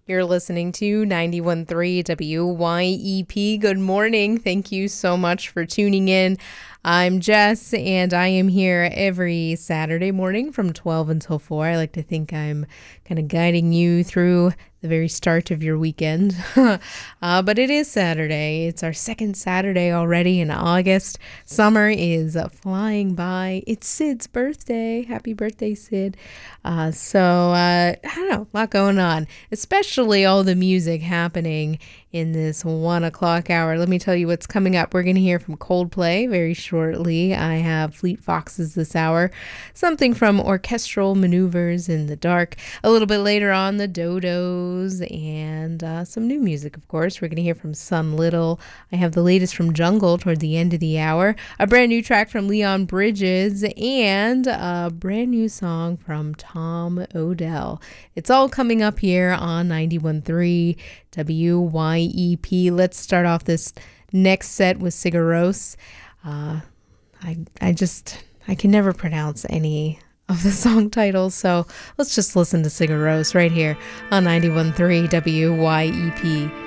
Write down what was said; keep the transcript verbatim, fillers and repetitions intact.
You're listening to ninety-one point three W Y E P. Good morning. Thank you so much for tuning in. I'm Jess, and I am here every Saturday morning from twelve until four. I like to think I'm kind of guiding you through the very start of your weekend. uh, but it is Saturday. It's our second Saturday already in August. Summer is uh, flying by. It's Sid's birthday. Happy birthday, Sid. Uh, so, uh, I don't know, a lot going on, especially all the music happening in this one o'clock hour. Let me tell you what's coming up. We're going to hear from Coldplay very shortly. I have Fleet Foxes this hour, something from Orchestral Maneuvers in the Dark. A little bit later on, the Dodos, and uh, some new music, of course. We're going to hear from Sun Little. I have the latest from Jungle toward the end of the hour, a brand new track from Leon Bridges, and a brand new song from Tom Odell. It's all coming up here on ninety-one point three W Y E P. Let's start off this next set with Sigur Rós. Uh, I I just I can never pronounce any of the song titles, so let's just listen to Sigur Rós right here on ninety-one point three W Y E P.